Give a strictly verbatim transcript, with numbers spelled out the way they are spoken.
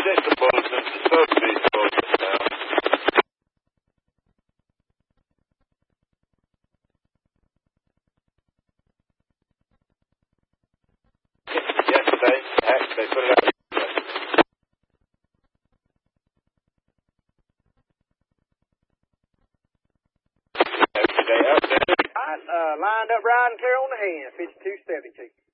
check the bulletin. It's supposed to be bulletin now. Yesterday, actually, they put it out yesterday. Every day up there. All right, uh, lined up riding care on the hand, fifty-two seventy-two.